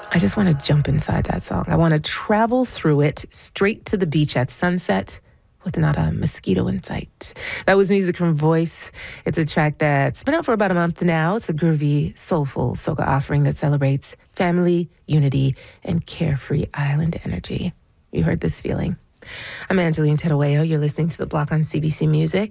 I just want to jump inside that song. I want to travel through it straight to the beach at sunset with not a mosquito in sight. That was music from Voice. It's a track that's been out for about a month now. It's a groovy, soulful soca offering that celebrates family, unity, and carefree island energy. You heard this feeling. I'm Angeline Tedaweo. You're listening to The Block on CBC Music.